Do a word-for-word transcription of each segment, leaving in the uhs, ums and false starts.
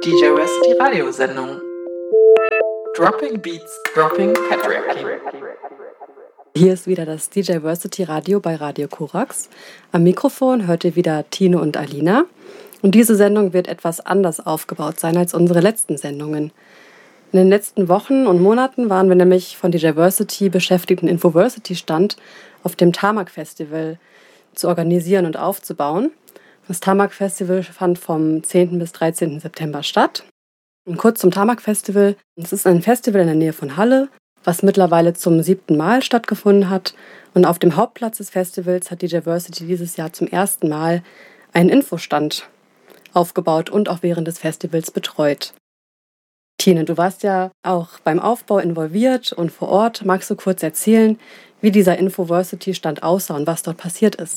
D J-Versity Radiosendung. Dropping Beats, Dropping Patriarchy. Hier ist wieder das D J-Versity Radio bei Radio Korax. Am Mikrofon hört ihr wieder Tine und Alina. Und diese Sendung wird etwas anders aufgebaut sein als unsere letzten Sendungen. In den letzten Wochen und Monaten waren wir nämlich von D J-Versity beschäftigt, einen Infoversity-Stand auf dem Tamak Festival zu organisieren und aufzubauen. Das Tamak Festival fand vom zehnten bis dreizehnten September statt. Und kurz zum Tamak Festival. Es ist ein Festival in der Nähe von Halle, was mittlerweile zum siebten Mal stattgefunden hat. Und auf dem Hauptplatz des Festivals hat D J-Versity dieses Jahr zum ersten Mal einen Infostand aufgebaut und auch während des Festivals betreut. Tine, du warst ja auch beim Aufbau involviert und vor Ort. Magst du kurz erzählen, wie dieser Infoversity-Stand aussah und was dort passiert ist?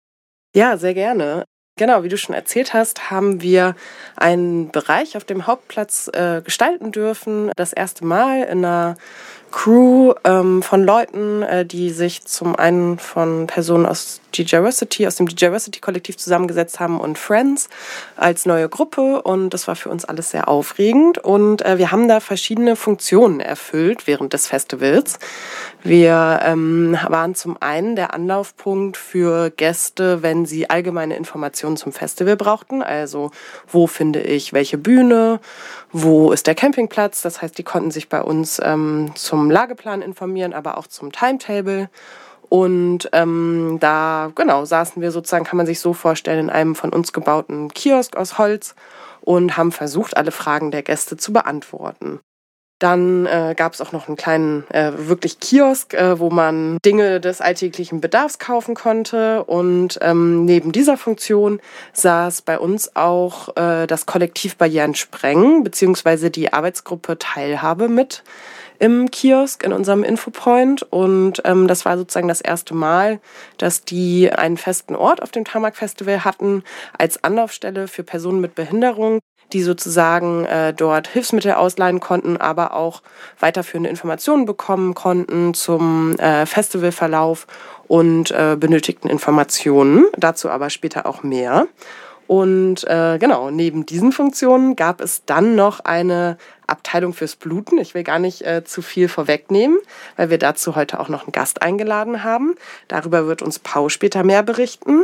Ja, sehr gerne. Genau, wie du schon erzählt hast, haben wir einen Bereich auf dem Hauptplatz äh, gestalten dürfen. Das erste Mal in einer Crew ähm, von Leuten, äh, die sich zum einen von Personen aus D J-Versity, aus dem D J-Versity-Kollektiv zusammengesetzt haben und Friends als neue Gruppe. Und das war für uns alles sehr aufregend. Und äh, wir haben da verschiedene Funktionen erfüllt während des Festivals. Wir ähm, waren zum einen der Anlaufpunkt für Gäste, wenn sie allgemeine Informationen zum Festival brauchten. Also, wo finde ich welche Bühne? Wo ist der Campingplatz? Das heißt, die konnten sich bei uns ähm, zum Lageplan informieren, aber auch zum Timetable. Und ähm, da, genau, saßen wir sozusagen, kann man sich so vorstellen, in einem von uns gebauten Kiosk aus Holz und haben versucht, alle Fragen der Gäste zu beantworten. Dann äh, gab es auch noch einen kleinen, äh, wirklich Kiosk, äh, wo man Dinge des alltäglichen Bedarfs kaufen konnte. Und ähm, neben dieser Funktion saß bei uns auch äh, das Kollektiv Barrieren sprengen, beziehungsweise die Arbeitsgruppe Teilhabe mit im Kiosk in unserem Infopoint. Und ähm, das war sozusagen das erste Mal, dass die einen festen Ort auf dem Tamak Festival hatten als Anlaufstelle für Personen mit Behinderung, die sozusagen äh, dort Hilfsmittel ausleihen konnten, aber auch weiterführende Informationen bekommen konnten zum äh, Festivalverlauf und äh, benötigten Informationen. Dazu aber später auch mehr. Und äh, genau, neben diesen Funktionen gab es dann noch eine Abteilung fürs Bluten. Ich will gar nicht äh, zu viel vorwegnehmen, weil wir dazu heute auch noch einen Gast eingeladen haben. Darüber wird uns Pau später mehr berichten.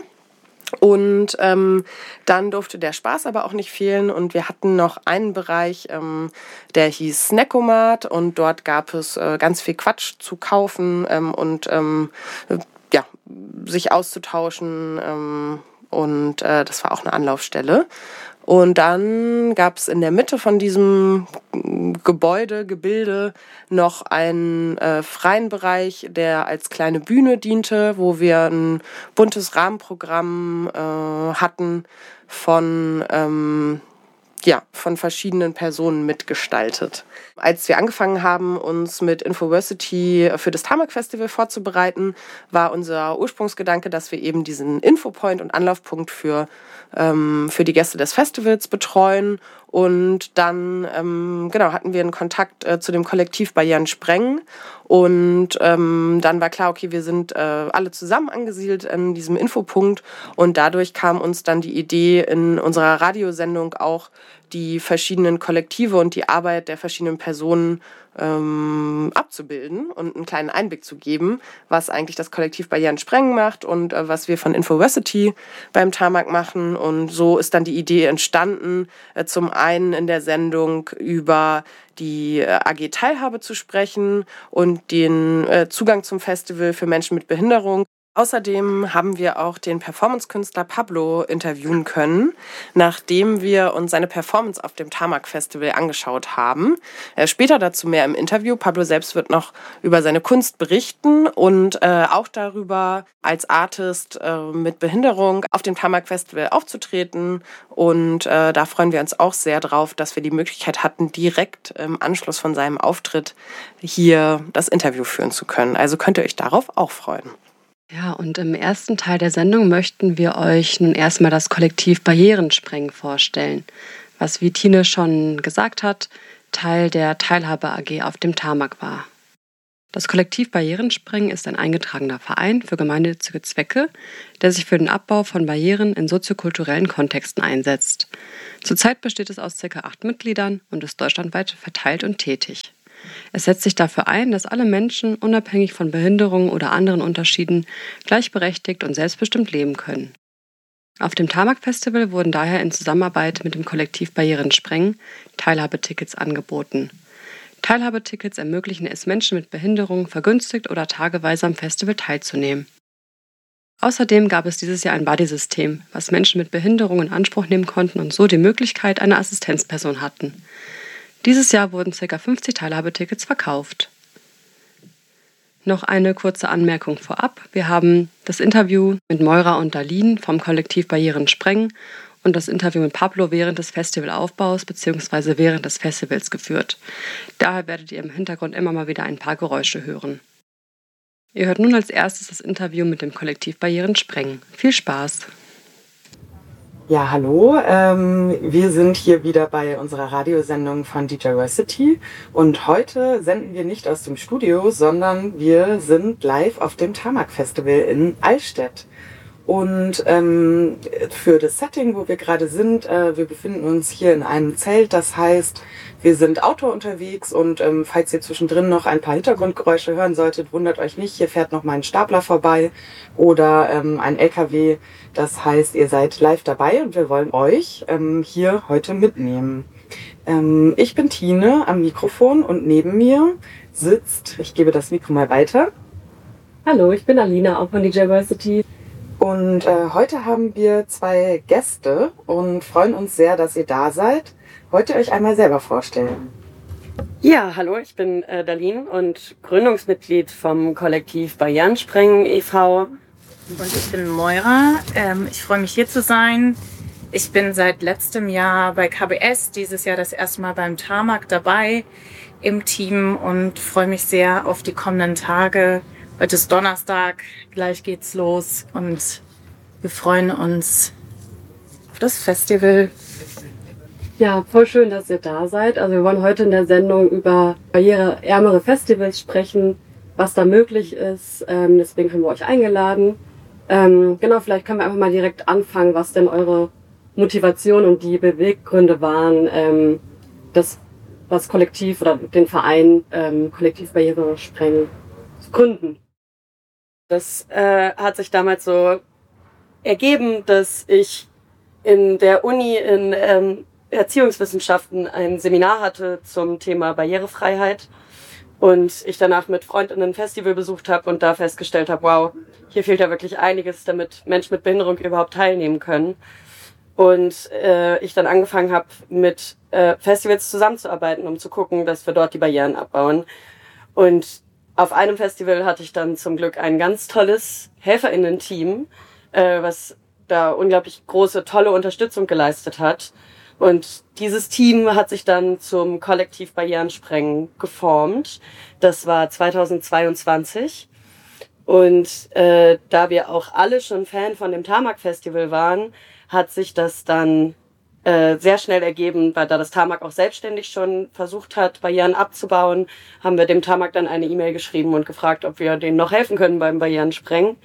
Und ähm, dann durfte der Spaß aber auch nicht fehlen und wir hatten noch einen Bereich, ähm, der hieß Snackomat und dort gab es äh, ganz viel Quatsch zu kaufen ähm, und ähm, ja, sich auszutauschen ähm, und äh, das war auch eine Anlaufstelle. Und dann gab es in der Mitte von diesem Gebäude, Gebilde noch einen äh, freien Bereich, der als kleine Bühne diente, wo wir ein buntes Rahmenprogramm äh, hatten von ähm, ja, von verschiedenen Personen mitgestaltet. Als wir angefangen haben, uns mit Infoversity für das Tamak Festival vorzubereiten, war unser Ursprungsgedanke, dass wir eben diesen Infopoint und Anlaufpunkt für, ähm, für die Gäste des Festivals betreuen. Und dann ähm, genau, hatten wir einen Kontakt äh, zu dem Kollektiv Barrieren sprengen. Und ähm, dann war klar, okay, wir sind äh, alle zusammen angesiedelt in diesem Infopunkt. Und dadurch kam uns dann die Idee, in unserer Radiosendung auch die verschiedenen Kollektive und die Arbeit der verschiedenen Personen ähm, abzubilden und einen kleinen Einblick zu geben, was eigentlich das Kollektiv Barrieren sprengen macht und äh, was wir von Infoversity beim Tamak machen. Und so ist dann die Idee entstanden, äh, zum einen in der Sendung über die äh, A G Teilhabe zu sprechen und den äh, Zugang zum Festival für Menschen mit Behinderung. Außerdem haben wir auch den Performance-Künstler Pablo interviewen können, nachdem wir uns seine Performance auf dem Tamak Festival angeschaut haben. Äh, später dazu mehr im Interview. Pablo selbst wird noch über seine Kunst berichten und äh, auch darüber, als Artist äh, mit Behinderung auf dem Tamak Festival aufzutreten. Und äh, da freuen wir uns auch sehr drauf, dass wir die Möglichkeit hatten, direkt im Anschluss von seinem Auftritt hier das Interview führen zu können. Also könnt ihr euch darauf auch freuen. Ja, und im ersten Teil der Sendung möchten wir euch nun erstmal das Kollektiv Barrieren sprengen vorstellen, was, wie Tine schon gesagt hat, Teil der Teilhabe A G auf dem Tamak war. Das Kollektiv Barrierensprengen ist ein eingetragener Verein für gemeinnützige Zwecke, der sich für den Abbau von Barrieren in soziokulturellen Kontexten einsetzt. Zurzeit besteht es aus ca. acht Mitgliedern und ist deutschlandweit verteilt und tätig. Es setzt sich dafür ein, dass alle Menschen, unabhängig von Behinderungen oder anderen Unterschieden, gleichberechtigt und selbstbestimmt leben können. Auf dem Tamak-Festival wurden daher in Zusammenarbeit mit dem Kollektiv Barrierensprengen Teilhabetickets angeboten. Teilhabetickets ermöglichen es Menschen mit Behinderung, vergünstigt oder tageweise am Festival teilzunehmen. Außerdem gab es dieses Jahr ein Buddy-System, was Menschen mit Behinderung in Anspruch nehmen konnten und so die Möglichkeit einer Assistenzperson hatten. Dieses Jahr wurden ca. fünfzig Teilhabetickets verkauft. Noch eine kurze Anmerkung vorab. Wir haben das Interview mit Moira und Darlene vom Kollektiv Barrierensprengen und das Interview mit Pablo während des Festivalaufbaus bzw. während des Festivals geführt. Daher werdet ihr im Hintergrund immer mal wieder ein paar Geräusche hören. Ihr hört nun als erstes das Interview mit dem Kollektiv Barrierensprengen. Viel Spaß! Ja, hallo. Ähm, wir sind hier wieder bei unserer Radiosendung von DJversity und heute senden wir nicht aus dem Studio, sondern wir sind live auf dem Tamak Festival in Eichstätt. Und ähm, für das Setting, wo wir gerade sind, äh, wir befinden uns hier in einem Zelt, das heißt, wir sind Outdoor unterwegs und ähm, falls ihr zwischendrin noch ein paar Hintergrundgeräusche hören solltet, wundert euch nicht, hier fährt noch mal ein Stapler vorbei oder ähm, ein L K W. Das heißt, ihr seid live dabei und wir wollen euch ähm, hier heute mitnehmen. Ähm, ich bin Tine am Mikrofon und neben mir sitzt, ich gebe das Mikro mal weiter. Hallo, ich bin Alina, auch von DJversity. Und äh, heute haben wir zwei Gäste und freuen uns sehr, dass ihr da seid. Wollt ihr euch einmal selber vorstellen? Ja, hallo, ich bin äh, Darlene und Gründungsmitglied vom Kollektiv Barrierensprengen e V Und ich bin Moira. Ähm, ich freue mich hier zu sein. Ich bin seit letztem Jahr bei K B S, dieses Jahr das erste Mal beim Tamak dabei im Team und freue mich sehr auf die kommenden Tage. Heute ist Donnerstag, gleich geht's los und wir freuen uns auf das Festival. Ja, voll schön, dass ihr da seid. Also wir wollen heute in der Sendung über barriereärmere Festivals sprechen, was da möglich ist. Ähm, deswegen haben wir euch eingeladen. Ähm, genau, vielleicht können wir einfach mal direkt anfangen, was denn eure Motivation und die Beweggründe waren, ähm, das was Kollektiv oder den Verein ähm, Kollektiv Barrieresprengen zu gründen. Das äh, hat sich damals so ergeben, dass ich in der Uni in ähm, Erziehungswissenschaften ein Seminar hatte zum Thema Barrierefreiheit und ich danach mit Freundinnen ein Festival besucht habe und da festgestellt habe, wow, hier fehlt ja wirklich einiges, damit Menschen mit Behinderung überhaupt teilnehmen können. Und äh, ich dann angefangen habe, mit äh, Festivals zusammenzuarbeiten, um zu gucken, dass wir dort die Barrieren abbauen. Und auf einem Festival hatte ich dann zum Glück ein ganz tolles HelferInnen-Team, äh, was da unglaublich große, tolle Unterstützung geleistet hat. Und dieses Team hat sich dann zum Kollektiv Barrierensprengen geformt. Das war zweitausendzweiundzwanzig. Und äh, da wir auch alle schon Fan von dem Tamak Festival waren, hat sich das dann äh, sehr schnell ergeben, weil da das Tamak auch selbstständig schon versucht hat, Barrieren abzubauen, haben wir dem Tamak dann eine E-Mail geschrieben und gefragt, ob wir denen noch helfen können beim Barrierensprengen.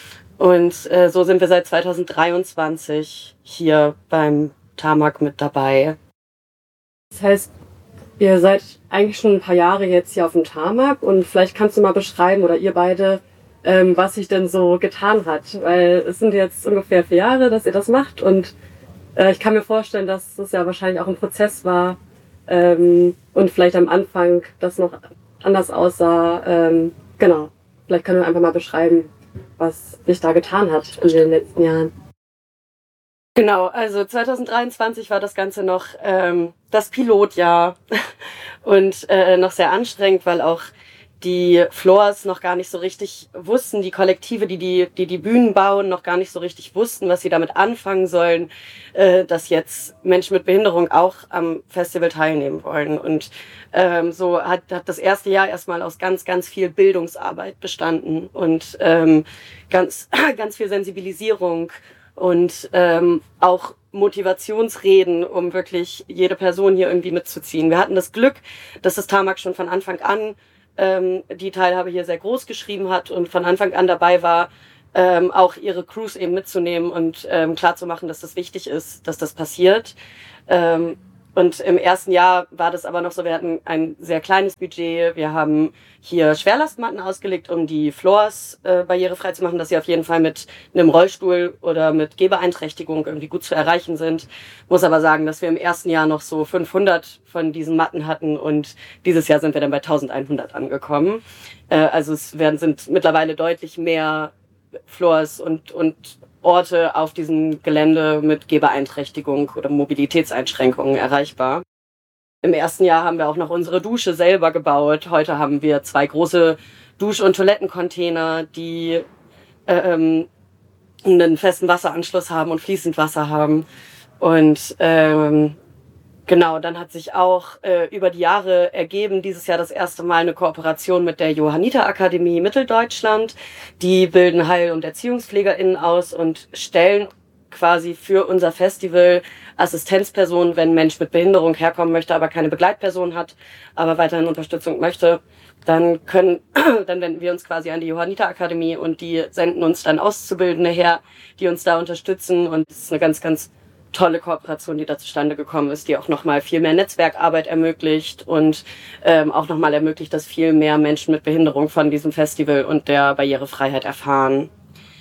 Und äh, so sind wir seit zweitausenddreiundzwanzig hier beim Tamak mit dabei. Das heißt, ihr seid eigentlich schon ein paar Jahre jetzt hier auf dem Tamak und vielleicht kannst du mal beschreiben, oder ihr beide, ähm, was sich denn so getan hat. Weil es sind jetzt ungefähr vier Jahre, dass ihr das macht und äh, ich kann mir vorstellen, dass das ja wahrscheinlich auch ein Prozess war ähm, und vielleicht am Anfang das noch anders aussah. Ähm, genau, vielleicht können wir einfach mal beschreiben, was sich da getan hat in den letzten Jahren. Genau, also zweitausenddreiundzwanzig war das Ganze noch ähm, das Pilotjahr und äh, noch sehr anstrengend, weil auch die Floors noch gar nicht so richtig wussten, die Kollektive, die die, die, die Bühnen bauen, noch gar nicht so richtig wussten, was sie damit anfangen sollen, äh, dass jetzt Menschen mit Behinderung auch am Festival teilnehmen wollen. Und ähm, so hat, hat das erste Jahr erstmal aus ganz, ganz viel Bildungsarbeit bestanden und ähm, ganz, ganz viel Sensibilisierung und ähm, auch Motivationsreden, um wirklich jede Person hier irgendwie mitzuziehen. Wir hatten das Glück, dass das Tamak schon von Anfang an ähm, die Teilhabe hier sehr groß geschrieben hat und von Anfang an dabei war, ähm, auch ihre Crews eben mitzunehmen und ähm, klarzumachen, dass das wichtig ist, dass das passiert. Ähm, und im ersten Jahr war das aber noch so, wir hatten ein sehr kleines Budget. Wir haben hier Schwerlastmatten ausgelegt, um die Floors äh, barrierefrei zu machen, dass sie auf jeden Fall mit einem Rollstuhl oder mit Gehbeeinträchtigung irgendwie gut zu erreichen sind. Muss aber sagen, dass wir im ersten Jahr noch so fünfhundert von diesen Matten hatten und dieses Jahr sind wir dann bei eintausendeinhundert angekommen. Äh, also es werden, sind mittlerweile deutlich mehr Floors und, und Orte auf diesem Gelände mit Gehbeeinträchtigung oder Mobilitätseinschränkungen erreichbar. Im ersten Jahr haben wir auch noch unsere Dusche selber gebaut. Heute haben wir zwei große Dusch- und Toilettencontainer, die ähm, einen festen Wasseranschluss haben und fließend Wasser haben. Und ähm, genau, dann hat sich auch äh, über die Jahre ergeben, dieses Jahr das erste Mal eine Kooperation mit der Johanniter-Akademie Mitteldeutschland. Die bilden Heil- und ErziehungspflegerInnen aus und stellen quasi für unser Festival Assistenzpersonen, wenn ein Mensch mit Behinderung herkommen möchte, aber keine Begleitperson hat, aber weiterhin Unterstützung möchte, dann können, dann wenden wir uns quasi an die Johanniter-Akademie und die senden uns dann Auszubildende her, die uns da unterstützen und es ist eine ganz, ganz tolle Kooperation, die da zustande gekommen ist, die auch nochmal viel mehr Netzwerkarbeit ermöglicht und ähm, auch nochmal ermöglicht, dass viel mehr Menschen mit Behinderung von diesem Festival und der Barrierefreiheit erfahren.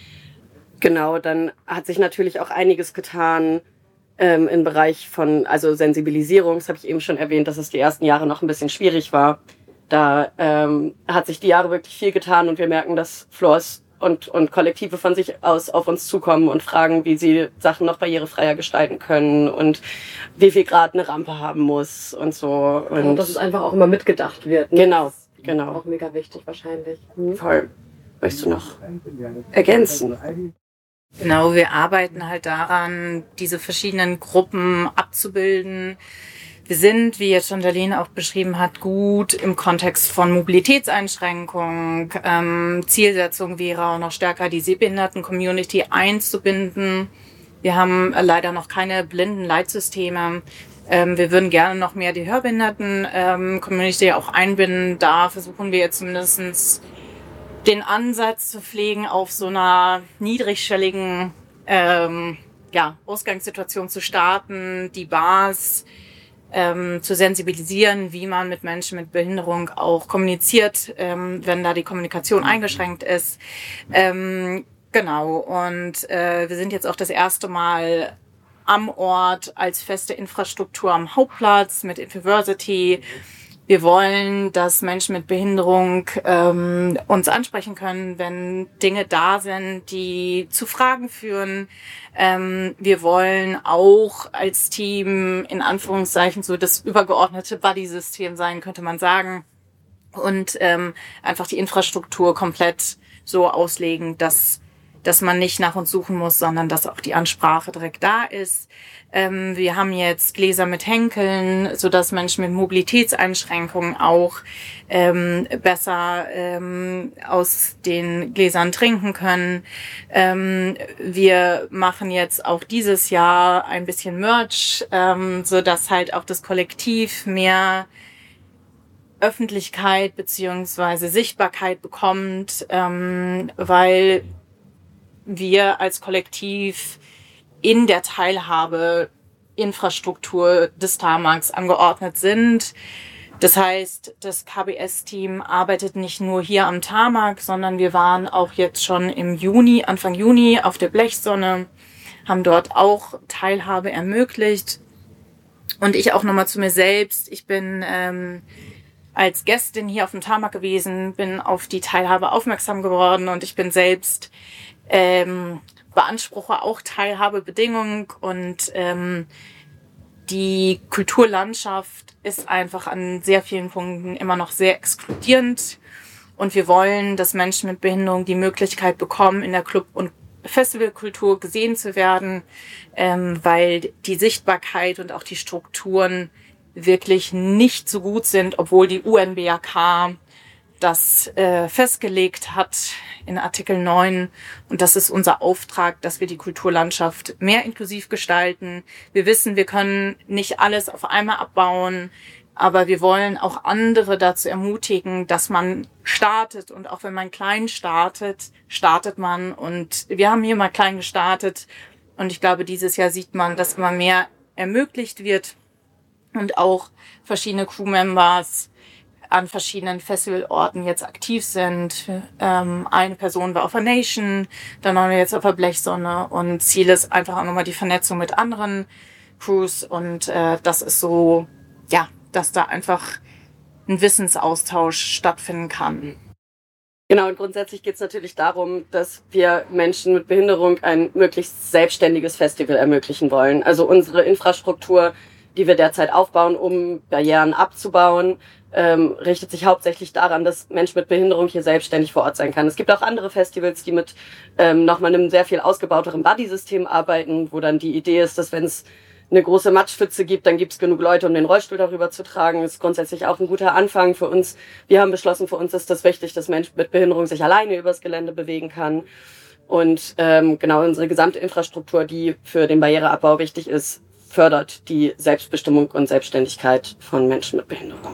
Genau, dann hat sich natürlich auch einiges getan ähm, im Bereich von also Sensibilisierung. Das habe ich eben schon erwähnt, dass es die ersten Jahre noch ein bisschen schwierig war. Da ähm, hat sich die Jahre wirklich viel getan und wir merken, dass Floors und, und Kollektive von sich aus auf uns zukommen und fragen, wie sie Sachen noch barrierefreier gestalten können und wie viel Grad eine Rampe haben muss und so. Und und dass es einfach auch immer mitgedacht wird. Ne? Genau, Das ist genau. auch mega wichtig wahrscheinlich. Hm? Voll. Möchtest du noch ergänzen? Genau, wir arbeiten halt daran, diese verschiedenen Gruppen abzubilden. Wir sind, wie jetzt schon Darlene auch beschrieben hat, gut im Kontext von Mobilitätseinschränkungen. Ähm, Zielsetzung wäre auch noch stärker die Sehbehinderten-Community einzubinden. Wir haben leider noch keine blinden Leitsysteme. Ähm, wir würden gerne noch mehr die Hörbehinderten-Community auch einbinden. Da versuchen wir jetzt zumindest den Ansatz zu pflegen, auf so einer niedrigschwelligen ähm, ja, Ausgangssituation zu starten, die Bars ähm, zu sensibilisieren, wie man mit Menschen mit Behinderung auch kommuniziert, ähm, wenn da die Kommunikation eingeschränkt ist. Ähm, genau, und äh, wir sind jetzt auch das erste Mal am Ort als feste Infrastruktur am Hauptplatz mit Infiversity. Wir wollen, dass Menschen mit Behinderung ähm, uns ansprechen können, wenn Dinge da sind, die zu Fragen führen. Ähm, wir wollen auch als Team in Anführungszeichen so das übergeordnete Buddy-System sein, könnte man sagen. Und ähm, einfach die Infrastruktur komplett so auslegen, dass dass man nicht nach uns suchen muss, sondern dass auch die Ansprache direkt da ist. Ähm, wir haben jetzt Gläser mit Henkeln, sodass Menschen mit Mobilitätseinschränkungen auch ähm, besser ähm, aus den Gläsern trinken können. Ähm, wir machen jetzt auch dieses Jahr ein bisschen Merch, ähm, sodass halt auch das Kollektiv mehr Öffentlichkeit beziehungsweise Sichtbarkeit bekommt, ähm, weil wir als Kollektiv in der Teilhabe Infrastruktur des Tarmacs angeordnet sind. Das heißt, das K B S-Team arbeitet nicht nur hier am Tarmac, sondern wir waren auch jetzt schon im Juni, Anfang Juni auf der Blechsonne, haben dort auch Teilhabe ermöglicht. Und ich auch nochmal zu mir selbst. Ich bin ähm, als Gästin hier auf dem Tarmac gewesen, bin auf die Teilhabe aufmerksam geworden und ich bin selbst Ähm, beanspruche auch Teilhabebedingungen und ähm, die Kulturlandschaft ist einfach an sehr vielen Punkten immer noch sehr exkludierend und wir wollen, dass Menschen mit Behinderung die Möglichkeit bekommen, in der Club- und Festivalkultur gesehen zu werden, ähm, weil die Sichtbarkeit und auch die Strukturen wirklich nicht so gut sind, obwohl die U N B R K das äh, festgelegt hat in Artikel neun. Und das ist unser Auftrag, dass wir die Kulturlandschaft mehr inklusiv gestalten. Wir wissen, wir können nicht alles auf einmal abbauen, Aber wir wollen auch andere dazu ermutigen, dass man startet. Und auch wenn man klein startet, startet man. Und wir haben hier mal klein gestartet. Und ich glaube, dieses Jahr sieht man, dass immer mehr ermöglicht wird. Und auch verschiedene Crewmembers an verschiedenen Festivalorten jetzt aktiv sind. Ähm, eine Person war auf der Nation, dann waren wir jetzt auf der Blechsonne. Und Ziel ist einfach auch nochmal die Vernetzung mit anderen Crews. Und äh, das ist so, ja, dass da einfach ein Wissensaustausch stattfinden kann. Genau, und grundsätzlich geht es natürlich darum, dass wir Menschen mit Behinderung ein möglichst selbstständiges Festival ermöglichen wollen. Also unsere Infrastruktur, die wir derzeit aufbauen, um Barrieren abzubauen, ähm, richtet sich hauptsächlich daran, dass Menschen mit Behinderung hier selbstständig vor Ort sein kann. Es gibt auch andere Festivals, die mit ähm, nochmal einem sehr viel ausgebauteren Buddy-System arbeiten, wo dann die Idee ist, dass wenn es eine große Matschpfütze gibt, dann gibt es genug Leute, um den Rollstuhl darüber zu tragen. Das ist grundsätzlich auch ein guter Anfang für uns. Wir haben beschlossen, für uns ist das wichtig, dass Menschen mit Behinderung sich alleine übers Gelände bewegen kann. Und ähm, genau unsere gesamte Infrastruktur, die für den Barriereabbau wichtig ist, fördert die Selbstbestimmung und Selbstständigkeit von Menschen mit Behinderung.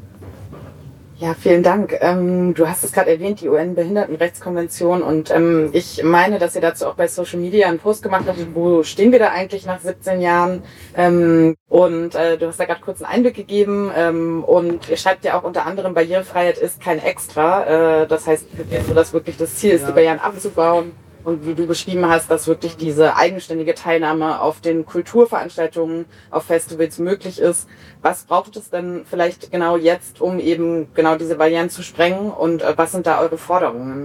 Ja, vielen Dank. Ähm, du hast es gerade erwähnt, die U N-Behindertenrechtskonvention, und ähm, ich meine, dass ihr dazu auch bei Social Media einen Post gemacht habt, wo stehen wir da eigentlich nach siebzehn Jahren? Ähm, und äh, du hast da gerade kurz einen Einblick gegeben, ähm, und ihr schreibt ja auch unter anderem, Barrierefreiheit ist kein Extra. Äh, das heißt, dass wirklich das Ziel ist, die Barrieren abzubauen. Und wie du beschrieben hast, dass wirklich diese eigenständige Teilnahme auf den Kulturveranstaltungen, auf Festivals möglich ist. Was braucht es denn vielleicht genau jetzt, um eben genau diese Barrieren zu sprengen? Und was sind da eure Forderungen?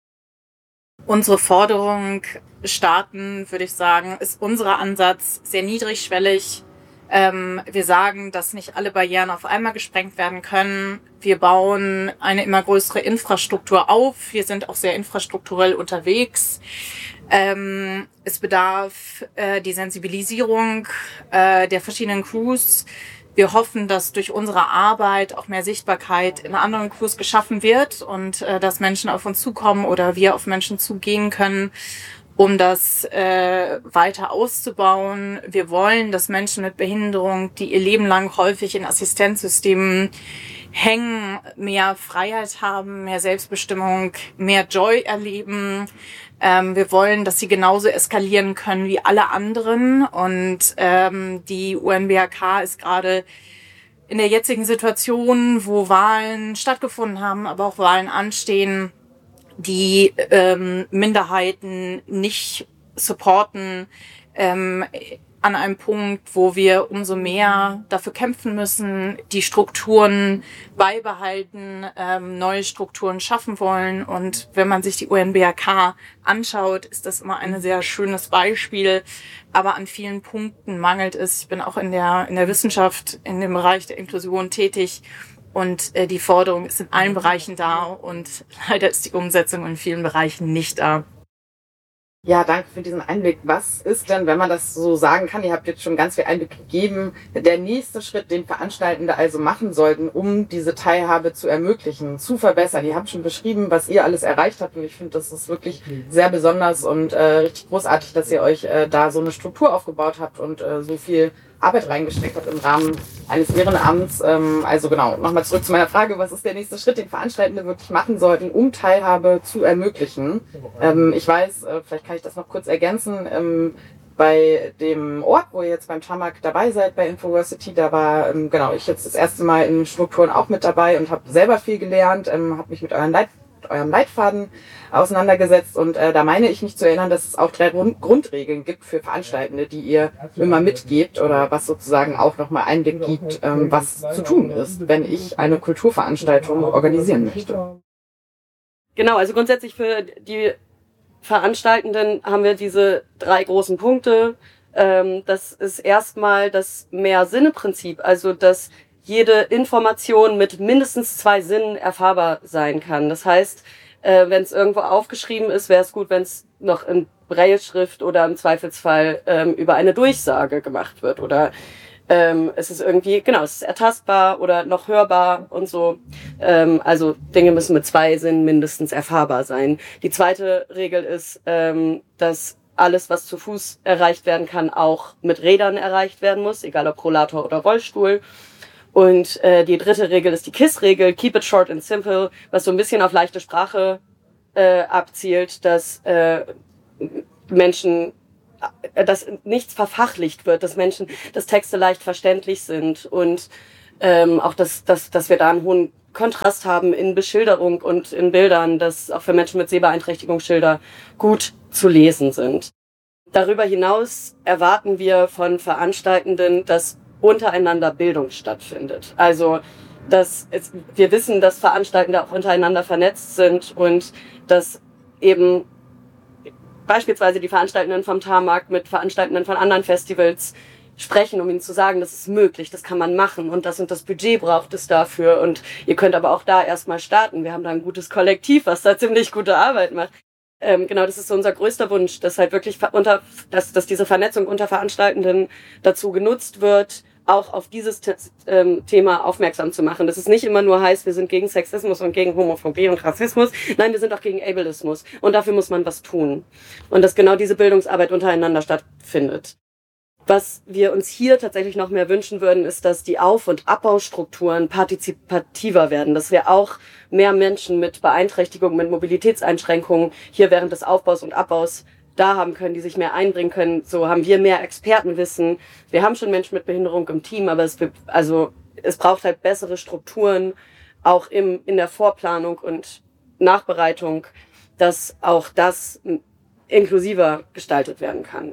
Unsere Forderung starten, würde ich sagen, ist unser Ansatz sehr niedrigschwellig. Ähm, wir sagen, dass nicht alle Barrieren auf einmal gesprengt werden können. Wir bauen eine immer größere Infrastruktur auf. Wir sind auch sehr infrastrukturell unterwegs. Ähm, es bedarf äh, die Sensibilisierung äh, der verschiedenen Crews. Wir hoffen, dass durch unsere Arbeit auch mehr Sichtbarkeit in anderen Crews geschaffen wird und äh, dass Menschen auf uns zukommen oder wir auf Menschen zugehen können, um das äh, weiter auszubauen. Wir wollen, dass Menschen mit Behinderung, die ihr Leben lang häufig in Assistenzsystemen hängen, mehr Freiheit haben, mehr Selbstbestimmung, mehr Joy erleben. Ähm, wir wollen, dass sie genauso eskalieren können wie alle anderen. Und ähm, die U N B H K ist gerade in der jetzigen Situation, wo Wahlen stattgefunden haben, aber auch Wahlen anstehen, die ähm, Minderheiten nicht supporten, ähm, an einem Punkt, wo wir umso mehr dafür kämpfen müssen, die Strukturen beibehalten, ähm, neue Strukturen schaffen wollen. Und wenn man sich die U N B H K anschaut, ist das immer ein sehr schönes Beispiel. Aber an vielen Punkten mangelt es. Ich bin auch in der, in der Wissenschaft, in dem Bereich der Inklusion tätig. Und äh, die Forderung ist in allen Bereichen da und leider ist die Umsetzung in vielen Bereichen nicht da. Ja, danke für diesen Einblick. Was ist denn, wenn man das so sagen kann, ihr habt jetzt schon ganz viel Einblick gegeben, der nächste Schritt, den Veranstaltende also machen sollten, um diese Teilhabe zu ermöglichen, zu verbessern? Ihr habt schon beschrieben, was ihr alles erreicht habt, und ich finde, das ist wirklich sehr besonders und äh, richtig großartig, dass ihr euch äh, da so eine Struktur aufgebaut habt und äh, so viel Arbeit reingesteckt habt im Rahmen eines Ehrenamts. Ähm, also genau, nochmal zurück zu meiner Frage, was ist der nächste Schritt, den Veranstaltende wirklich machen sollten, um Teilhabe zu ermöglichen? Ähm, ich weiß, äh, vielleicht kann ich das noch kurz ergänzen, ähm, bei dem Ort, wo ihr jetzt beim Tarmac dabei seid, bei Infoversity, da war ähm, genau ich jetzt das erste Mal in Strukturen auch mit dabei und habe selber viel gelernt, ähm, habe mich mit euren Leit eurem Leitfaden auseinandergesetzt, und äh, da meine ich mich zu erinnern, dass es auch drei Grund Grundregeln gibt für Veranstaltende, die ihr immer mitgebt oder was sozusagen auch nochmal Einblick gibt, ähm, was zu tun ist, wenn ich eine Kulturveranstaltung organisieren möchte. Genau, also grundsätzlich für die Veranstaltenden haben wir diese drei großen Punkte. Ähm, das ist erstmal das Mehr-Sinne-Prinzip, also dass jede Information mit mindestens zwei Sinnen erfahrbar sein kann. Das heißt, äh, wenn es irgendwo aufgeschrieben ist, wäre es gut, wenn es noch in Brailleschrift oder im Zweifelsfall ähm, über eine Durchsage gemacht wird. Oder ähm, es ist irgendwie, genau, es ist ertastbar oder noch hörbar und so. Ähm, also Dinge müssen mit zwei Sinnen mindestens erfahrbar sein. Die zweite Regel ist, ähm, dass alles, was zu Fuß erreicht werden kann, auch mit Rädern erreicht werden muss, egal ob Rollator oder Rollstuhl. Und äh, die dritte Regel ist die KISS-Regel, Keep it short and simple, was so ein bisschen auf leichte Sprache äh, abzielt, dass äh, Menschen, äh, dass nichts verfachlicht wird, dass Menschen, dass Texte leicht verständlich sind und ähm, auch, dass, dass, dass wir da einen hohen Kontrast haben in Beschilderung und in Bildern, dass auch für Menschen mit Sehbeeinträchtigung Schilder gut zu lesen sind. Darüber hinaus erwarten wir von Veranstaltenden, dass untereinander Bildung stattfindet. Also, dass es, wir wissen, dass Veranstaltende auch untereinander vernetzt sind und dass eben beispielsweise die Veranstaltenden vom Tarmac mit Veranstaltenden von anderen Festivals sprechen, um ihnen zu sagen, das ist möglich, das kann man machen und das und das Budget braucht es dafür und ihr könnt aber auch da erstmal starten. Wir haben da ein gutes Kollektiv, was da ziemlich gute Arbeit macht. Ähm, genau, das ist so unser größter Wunsch, dass halt wirklich unter, dass, dass diese Vernetzung unter Veranstaltenden dazu genutzt wird, auch auf dieses ähm, Thema aufmerksam zu machen. Dass es nicht immer nur heißt, wir sind gegen Sexismus und gegen Homophobie und Rassismus. Nein, wir sind auch gegen Ableismus. Und dafür muss man was tun. Und dass genau diese Bildungsarbeit untereinander stattfindet. Was wir uns hier tatsächlich noch mehr wünschen würden, ist, dass die Auf- und Abbaustrukturen partizipativer werden. Dass wir auch mehr Menschen mit Beeinträchtigungen, mit Mobilitätseinschränkungen hier während des Aufbaus und Abbaus da haben können, die sich mehr einbringen können. So haben wir mehr Expertenwissen. Wir haben schon Menschen mit Behinderung im Team, aber es, also, es braucht halt bessere Strukturen, auch im, in der Vorplanung und Nachbereitung, dass auch das inklusiver gestaltet werden kann.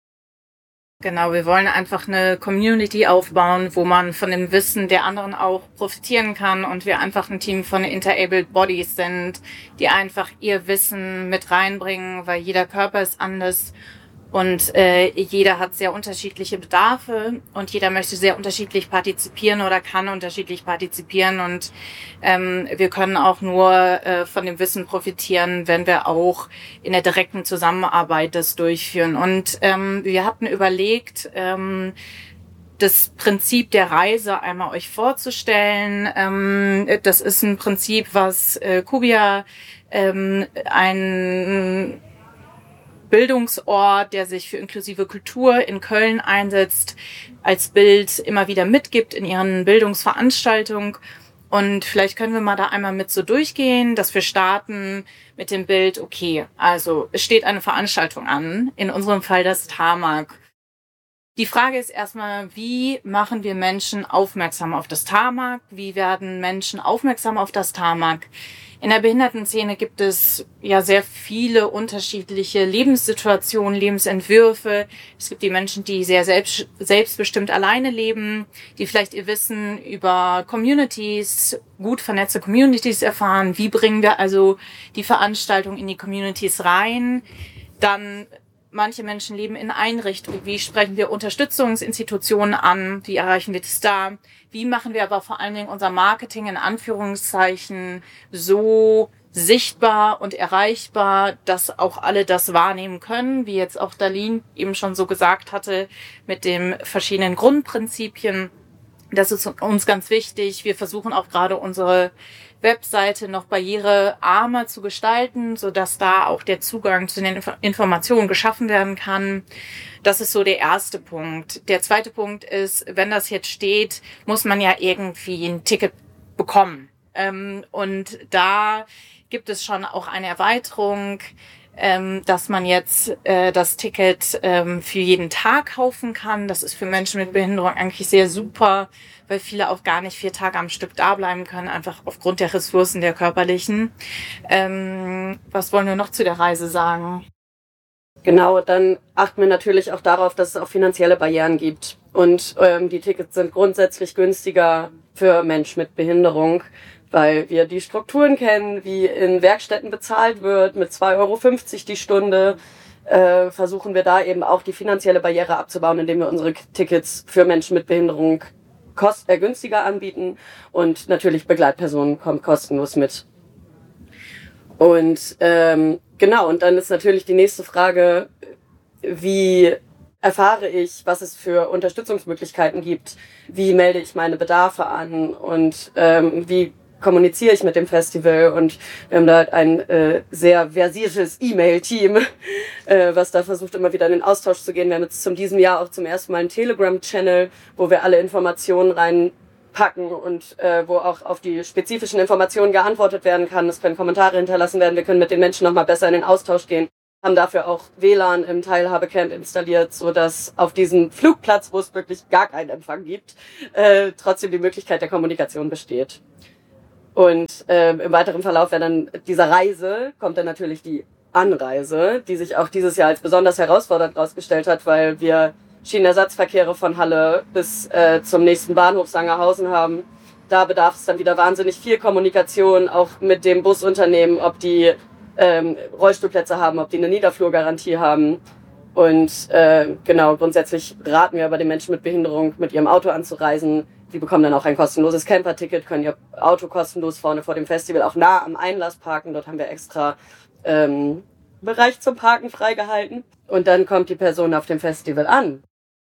Genau, wir wollen einfach eine Community aufbauen, wo man von dem Wissen der anderen auch profitieren kann und wir einfach ein Team von Interabled Bodies sind, die einfach ihr Wissen mit reinbringen, weil jeder Körper ist anders und äh, jeder hat sehr unterschiedliche Bedarfe und jeder möchte sehr unterschiedlich partizipieren oder kann unterschiedlich partizipieren und ähm, wir können auch nur äh, von dem Wissen profitieren, wenn wir auch in der direkten Zusammenarbeit das durchführen. Und ähm, wir hatten überlegt, ähm, das Prinzip der Reise einmal euch vorzustellen. Ähm, das ist ein Prinzip, was äh, Kubia ähm, ein Bildungsort, der sich für inklusive Kultur in Köln einsetzt, als Bild immer wieder mitgibt in ihren Bildungsveranstaltungen. Und vielleicht können wir mal da einmal mit so durchgehen, dass wir starten mit dem Bild, okay, also es steht eine Veranstaltung an, in unserem Fall das Tarmac. Die Frage ist erstmal, wie machen wir Menschen aufmerksam auf das Tarmac? Wie werden Menschen aufmerksam auf das Tarmac? In der Behindertenszene gibt es ja sehr viele unterschiedliche Lebenssituationen, Lebensentwürfe. Es gibt die Menschen, die sehr selbst, selbstbestimmt alleine leben, die vielleicht ihr Wissen über Communities, gut vernetzte Communities erfahren. Wie bringen wir also die Veranstaltung in die Communities rein? Dann manche Menschen leben in Einrichtungen. Wie sprechen wir Unterstützungsinstitutionen an? Wie erreichen wir das da? Wie machen wir aber vor allen Dingen unser Marketing in Anführungszeichen so sichtbar und erreichbar, dass auch alle das wahrnehmen können, wie jetzt auch Darlene eben schon so gesagt hatte, mit den verschiedenen Grundprinzipien. Das ist uns ganz wichtig. Wir versuchen auch gerade unsere Webseite noch barrierearmer zu gestalten, sodass da auch der Zugang zu den Informationen geschaffen werden kann. Das ist so der erste Punkt. Der zweite Punkt ist, wenn das jetzt steht, muss man ja irgendwie ein Ticket bekommen. Und da gibt es schon auch eine Erweiterung, dass man jetzt das Ticket für jeden Tag kaufen kann. Das ist für Menschen mit Behinderung eigentlich sehr super, weil viele auch gar nicht vier Tage am Stück da bleiben können, einfach aufgrund der Ressourcen der körperlichen. Ähm, was wollen wir noch zu der Reise sagen? Genau, dann achten wir natürlich auch darauf, dass es auch finanzielle Barrieren gibt. Und ähm, die Tickets sind grundsätzlich günstiger für Menschen mit Behinderung, weil wir die Strukturen kennen, wie in Werkstätten bezahlt wird, mit zwei Euro fünfzig die Stunde. Äh, versuchen wir da eben auch die finanzielle Barriere abzubauen, indem wir unsere Tickets für Menschen mit Behinderung kost äh, günstiger anbieten und natürlich Begleitpersonen kommen kostenlos mit. Und ähm, genau, und dann ist natürlich die nächste Frage, wie erfahre ich, was es für Unterstützungsmöglichkeiten gibt, wie melde ich meine Bedarfe an und ähm, wie kommuniziere ich mit dem Festival, und wir haben da ein äh, sehr versiertes E-Mail-Team, äh, was da versucht, immer wieder in den Austausch zu gehen. Wir haben jetzt zum diesem Jahr auch zum ersten Mal einen Telegram-Channel, wo wir alle Informationen rein packen und äh, wo auch auf die spezifischen Informationen geantwortet werden kann. Es können Kommentare hinterlassen werden, wir können mit den Menschen nochmal besser in den Austausch gehen. Haben dafür auch W L A N im Teilhabecamp installiert, so dass auf diesem Flugplatz, wo es wirklich gar keinen Empfang gibt, äh, trotzdem die Möglichkeit der Kommunikation besteht. Und äh, im weiteren Verlauf ja dann dieser Reise kommt dann natürlich die Anreise, die sich auch dieses Jahr als besonders herausfordernd herausgestellt hat, weil wir Schienenersatzverkehre von Halle bis äh, zum nächsten Bahnhof Sangerhausen haben. Da bedarf es dann wieder wahnsinnig viel Kommunikation, auch mit dem Busunternehmen, ob die ähm, Rollstuhlplätze haben, ob die eine Niederflurgarantie haben. Und äh, genau, grundsätzlich raten wir aber den Menschen mit Behinderung, mit ihrem Auto anzureisen. Die bekommen dann auch ein kostenloses Camperticket, können ihr Auto kostenlos vorne vor dem Festival auch nah am Einlass parken. Dort haben wir extra ähm, Bereich zum Parken freigehalten. Und dann kommt die Person auf dem Festival an.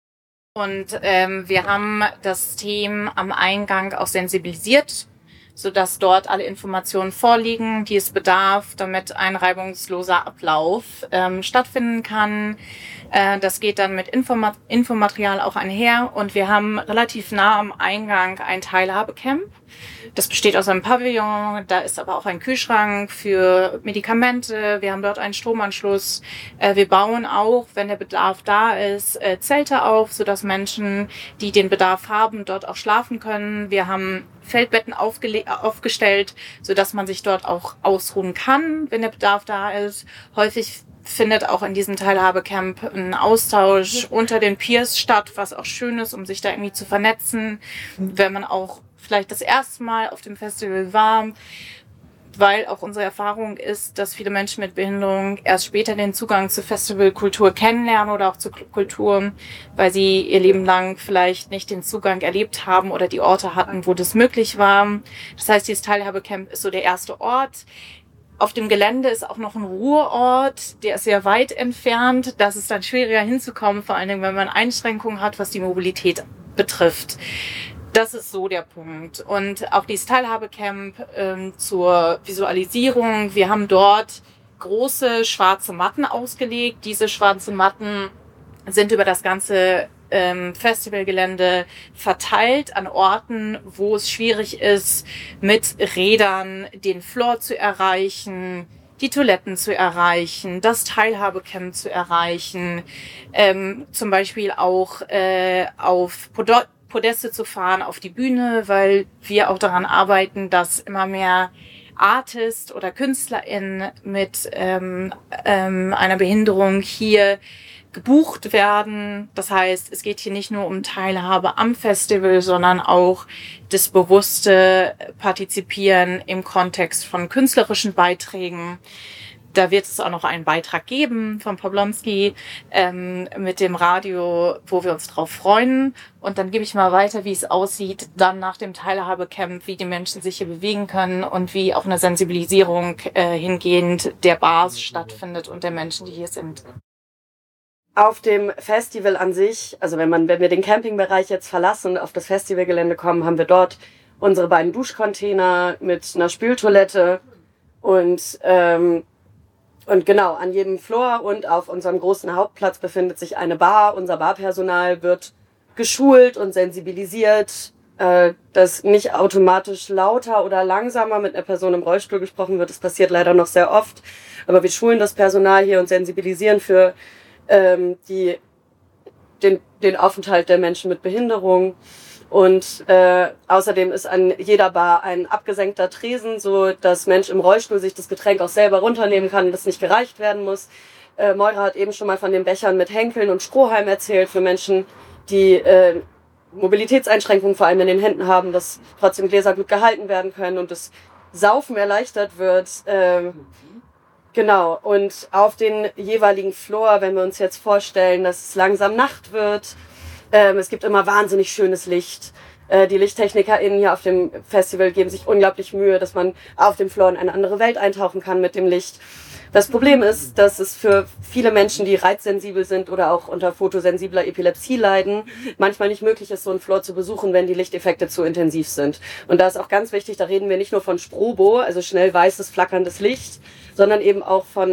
Und ähm, wir haben das Team am Eingang auch sensibilisiert, sodass dort alle Informationen vorliegen, die es bedarf, damit ein reibungsloser Ablauf ähm, stattfinden kann. Äh, das geht dann mit Informa- Infomaterial auch einher und wir haben relativ nah am Eingang ein Teilhabecamp. Das besteht aus einem Pavillon, da ist aber auch ein Kühlschrank für Medikamente, wir haben dort einen Stromanschluss. Äh, wir bauen auch, wenn der Bedarf da ist, äh, Zelte auf, sodass Menschen, die den Bedarf haben, dort auch schlafen können. Wir haben Feldbetten aufgele- aufgestellt, sodass man sich dort auch ausruhen kann, wenn der Bedarf da ist. Häufig findet auch in diesem Teilhabecamp ein Austausch unter den Peers statt, was auch schön ist, um sich da irgendwie zu vernetzen, wenn man auch vielleicht das erste Mal auf dem Festival war, weil auch unsere Erfahrung ist, dass viele Menschen mit Behinderung erst später den Zugang zur Festivalkultur kennenlernen oder auch zur Kultur, weil sie ihr Leben lang vielleicht nicht den Zugang erlebt haben oder die Orte hatten, wo das möglich war. Das heißt, dieses Teilhabecamp ist so der erste Ort. Auf dem Gelände ist auch noch ein Ruheort, der ist sehr weit entfernt. Das ist dann schwieriger hinzukommen, vor allen Dingen, wenn man Einschränkungen hat, was die Mobilität betrifft. Das ist so der Punkt. Und auch dieses Teilhabecamp ähm, zur Visualisierung. Wir haben dort große schwarze Matten ausgelegt. Diese schwarzen Matten sind über das ganze ähm, Festivalgelände verteilt an Orten, wo es schwierig ist, mit Rädern den Floor zu erreichen, die Toiletten zu erreichen, das Teilhabecamp zu erreichen, ähm, zum Beispiel auch äh, auf Podot Podeste zu fahren, auf die Bühne, weil wir auch daran arbeiten, dass immer mehr Artists oder KünstlerInnen mit ähm, ähm, einer Behinderung hier gebucht werden. Das heißt, es geht hier nicht nur um Teilhabe am Festival, sondern auch das bewusste Partizipieren im Kontext von künstlerischen Beiträgen. Da wird es auch noch einen Beitrag geben von Poblomski ähm, mit dem Radio, wo wir uns drauf freuen. Und dann gebe ich mal weiter, wie es aussieht, dann nach dem Teilhabecamp, wie die Menschen sich hier bewegen können und wie auch eine Sensibilisierung äh, hingehend der Bars stattfindet und der Menschen, die hier sind. Auf dem Festival an sich, also wenn man, wenn wir den Campingbereich jetzt verlassen und auf das Festivalgelände kommen, haben wir dort unsere beiden Duschcontainer mit einer Spültoilette und ähm, Und genau, an jedem Floor und auf unserem großen Hauptplatz befindet sich eine Bar. Unser Barpersonal wird geschult und sensibilisiert, äh, dass nicht automatisch lauter oder langsamer mit einer Person im Rollstuhl gesprochen wird. Das passiert leider noch sehr oft. Aber wir schulen das Personal hier und sensibilisieren für ähm, die, den, den Aufenthalt der Menschen mit Behinderung. Und äh, außerdem ist an jeder Bar ein abgesenkter Tresen, so dass Mensch im Rollstuhl sich das Getränk auch selber runternehmen kann und das nicht gereicht werden muss. Äh, Moira hat eben schon mal von den Bechern mit Henkeln und Strohhalm erzählt für Menschen, die äh, Mobilitätseinschränkungen vor allem in den Händen haben, dass trotzdem Gläser gut gehalten werden können und das Saufen erleichtert wird. Äh, genau, und auf den jeweiligen Floor, wenn wir uns jetzt vorstellen, dass es langsam Nacht wird, Ähm, es gibt immer wahnsinnig schönes Licht. Äh, die LichttechnikerInnen hier auf dem Festival geben sich unglaublich Mühe, dass man auf dem Floor in eine andere Welt eintauchen kann mit dem Licht. Das Problem ist, dass es für viele Menschen, die reizsensibel sind oder auch unter photosensibler Epilepsie leiden, manchmal nicht möglich ist, so einen Floor zu besuchen, wenn die Lichteffekte zu intensiv sind. Und da ist auch ganz wichtig, da reden wir nicht nur von Strobo, also schnell weißes, flackerndes Licht, sondern eben auch von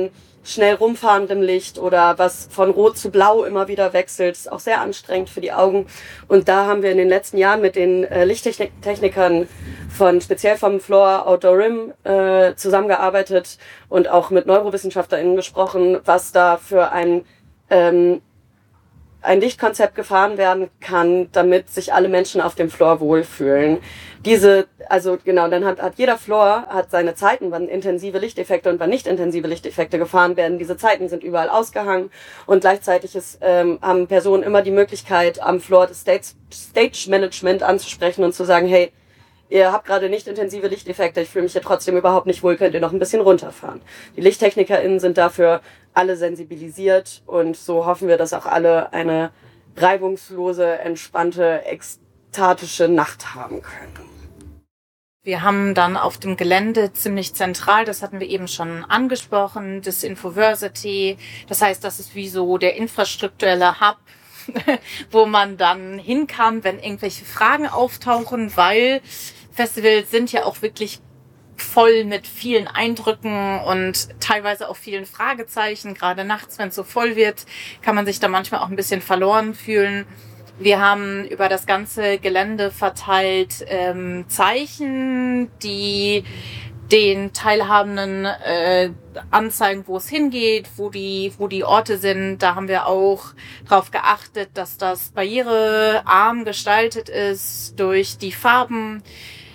schnell rumfahrendem Licht oder was von Rot zu Blau immer wieder wechselt. Ist auch sehr anstrengend für die Augen. Und da haben wir in den letzten Jahren mit den äh, Lichttechnikern von speziell vom Floor Outdoor Rim äh, zusammengearbeitet und auch mit NeurowissenschaftlerInnen gesprochen, was da für ein ähm, ein Lichtkonzept gefahren werden kann, damit sich alle Menschen auf dem Floor wohlfühlen. Diese, also genau, dann hat, hat jeder Floor hat seine Zeiten, wann intensive Lichteffekte und wann nicht intensive Lichteffekte gefahren werden. Diese Zeiten sind überall ausgehangen und gleichzeitig ist, ähm, haben Personen immer die Möglichkeit, am Floor das Stage, Stage Management anzusprechen und zu sagen, hey, ihr habt gerade nicht intensive Lichteffekte, ich fühle mich hier trotzdem überhaupt nicht wohl, könnt ihr noch ein bisschen runterfahren. Die LichttechnikerInnen sind dafür alle sensibilisiert und so hoffen wir, dass auch alle eine reibungslose, entspannte, ekstatische Nacht haben können. Wir haben dann auf dem Gelände ziemlich zentral, das hatten wir eben schon angesprochen, das Infoversity. Das heißt, das ist wie so der infrastrukturelle Hub, wo man dann hin kann, wenn irgendwelche Fragen auftauchen, weil Festivals sind ja auch wirklich voll mit vielen Eindrücken und teilweise auch vielen Fragezeichen. Gerade nachts, wenn es so voll wird, kann man sich da manchmal auch ein bisschen verloren fühlen. Wir haben über das ganze Gelände verteilt ähm, Zeichen, die den Teilhabenden äh, anzeigen, wo es hingeht, wo die, wo die Orte sind. Da haben wir auch darauf geachtet, dass das barrierearm gestaltet ist durch die Farben.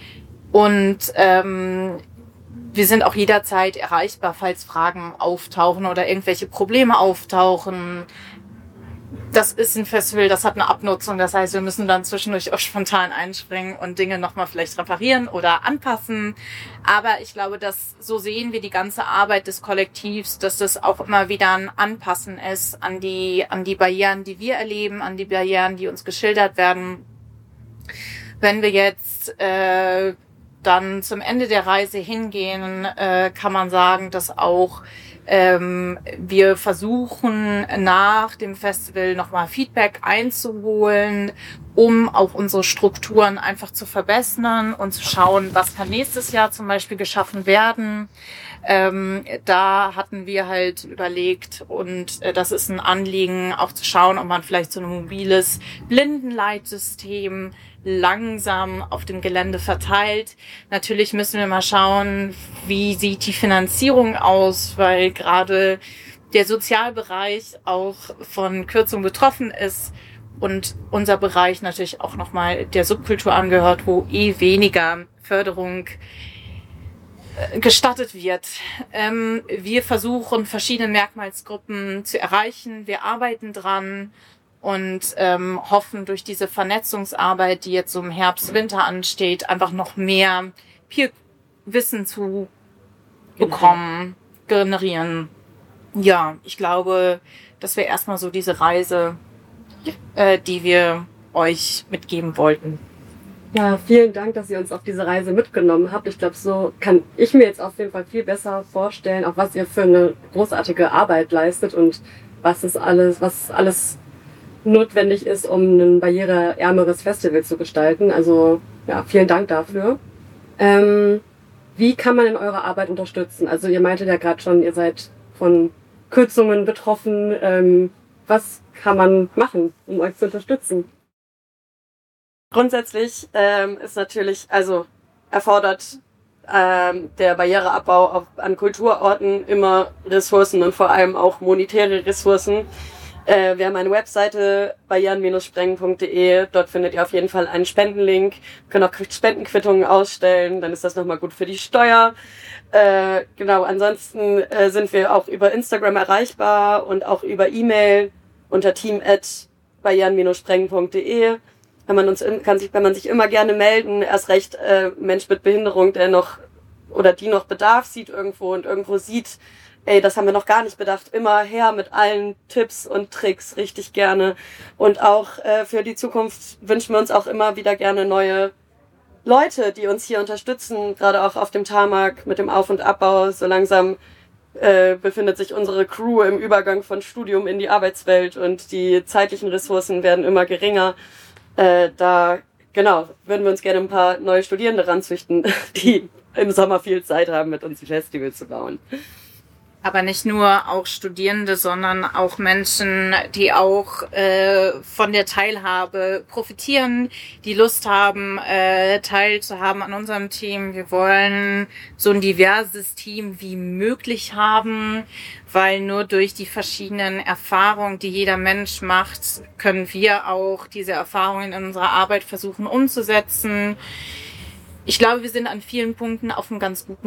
Und ähm, wir sind auch jederzeit erreichbar, falls Fragen auftauchen oder irgendwelche Probleme auftauchen. Das ist ein Festival, das hat eine Abnutzung. Das heißt, wir müssen dann zwischendurch auch spontan einspringen und Dinge nochmal vielleicht reparieren oder anpassen. Aber ich glaube, dass so sehen wir die ganze Arbeit des Kollektivs, dass das auch immer wieder ein Anpassen ist an die, an die Barrieren, die wir erleben, an die Barrieren, die uns geschildert werden. Wenn wir jetzt äh, dann zum Ende der Reise hingehen, äh, kann man sagen, dass auch ähm, wir versuchen, nach dem Festival nochmal Feedback einzuholen, um auch unsere Strukturen einfach zu verbessern und zu schauen, was kann nächstes Jahr zum Beispiel geschaffen werden. Ähm, da hatten wir halt überlegt, und äh, das ist ein Anliegen, auch zu schauen, ob man vielleicht so ein mobiles Blindenleitsystem langsam auf dem Gelände verteilt. Natürlich müssen wir mal schauen, wie sieht die Finanzierung aus, weil gerade der Sozialbereich auch von Kürzungen betroffen ist und unser Bereich natürlich auch nochmal der Subkultur angehört, wo eh weniger Förderung gestattet wird. Ähm, wir versuchen, verschiedene Merkmalsgruppen zu erreichen. Wir arbeiten dran und ähm, hoffen, durch diese Vernetzungsarbeit, die jetzt so im Herbst, Winter ansteht, einfach noch mehr Peer-Wissen zu bekommen, generieren. Ja, ich glaube, das wäre erstmal so diese Reise, äh, die wir euch mitgeben wollten. Ja, vielen Dank, dass ihr uns auf diese Reise mitgenommen habt. Ich glaube, so kann ich mir jetzt auf jeden Fall viel besser vorstellen, auch was ihr für eine großartige Arbeit leistet und was es alles, was alles notwendig ist, um ein barriereärmeres Festival zu gestalten. Also ja, vielen Dank dafür. Ähm, wie kann man denn eure Arbeit unterstützen? Also ihr meintet ja gerade schon, ihr seid von Kürzungen betroffen. Ähm, was kann man machen, um euch zu unterstützen? Grundsätzlich ähm, ist natürlich, also erfordert ähm, der Barriereabbau auf, an Kulturorten immer Ressourcen und vor allem auch monetäre Ressourcen. Äh, wir haben eine Webseite, barrieren Bindestrich sprengen Punkt de, dort findet ihr auf jeden Fall einen Spendenlink, ihr könnt auch Spendenquittungen ausstellen, dann ist das nochmal gut für die Steuer. Äh, genau, ansonsten äh, sind wir auch über Instagram erreichbar und auch über E-Mail unter team at barrieren Bindestrich sprengen Punkt de. Kann man uns, kann sich, kann man sich immer gerne melden, erst recht äh, Mensch mit Behinderung, der noch oder die noch Bedarf sieht irgendwo und irgendwo sieht, ey, das haben wir noch gar nicht bedacht, immer her mit allen Tipps und Tricks, richtig gerne. Und auch äh, für die Zukunft wünschen wir uns auch immer wieder gerne neue Leute, die uns hier unterstützen, gerade auch auf dem Tarmac mit dem Auf- und Abbau. So langsam äh, befindet sich unsere Crew im Übergang von Studium in die Arbeitswelt und die zeitlichen Ressourcen werden immer geringer. Äh, da, genau, würden wir uns gerne ein paar neue Studierende ranzüchten, die im Sommer viel Zeit haben, mit uns ein Festival zu bauen. Aber nicht nur auch Studierende, sondern auch Menschen, die auch äh, von der Teilhabe profitieren, die Lust haben, äh, teilzuhaben an unserem Team. Wir wollen so ein diverses Team wie möglich haben, weil nur durch die verschiedenen Erfahrungen, die jeder Mensch macht, können wir auch diese Erfahrungen in unserer Arbeit versuchen umzusetzen. Ich glaube, wir sind an vielen Punkten auf einem ganz guten